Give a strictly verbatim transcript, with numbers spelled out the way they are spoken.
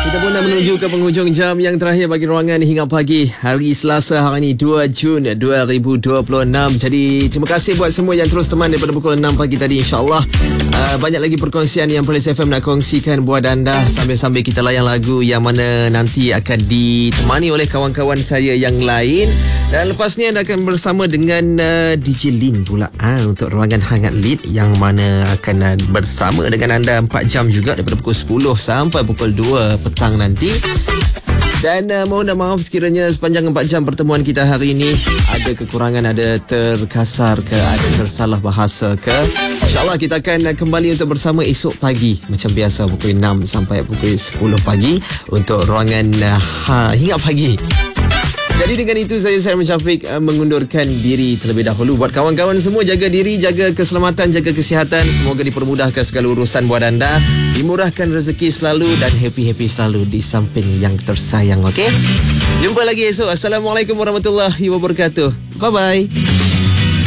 Kita pun dah menuju ke penghujung jam yang terakhir bagi ruangan Hingga Pagi hari Selasa hari ini dua Jun dua ribu dua puluh enam. Jadi terima kasih buat semua yang terus teman daripada pukul enam pagi tadi. InsyaAllah uh, banyak lagi perkongsian yang Police F M nak kongsikan buat anda sambil-sambil kita layan lagu yang mana nanti akan ditemani oleh kawan-kawan saya yang lain. Dan lepas ni anda akan bersama dengan uh, D J Lin pula uh, untuk ruangan Hangat Lead yang mana akan uh, bersama dengan anda empat jam juga daripada pukul sepuluh sampai pukul dua petang nanti. Dan uh, mohon dah maaf sekiranya sepanjang empat jam pertemuan kita hari ini ada kekurangan, ada terkasar ke, ada tersalah bahasa ke. InsyaAllah kita akan uh, kembali untuk bersama esok pagi macam biasa pukul enam sampai pukul sepuluh pagi untuk ruangan uh, ha, Hingga Pagi. Jadi dengan itu saya Syarmi Syafiq uh, mengundurkan diri terlebih dahulu. Buat kawan-kawan semua, jaga diri, jaga keselamatan, jaga kesihatan. Semoga dipermudahkan segala urusan buat anda, dimurahkan rezeki selalu dan happy-happy selalu di samping yang tersayang. Okey? Jumpa lagi esok. Assalamualaikum warahmatullahi wabarakatuh. Bye-bye.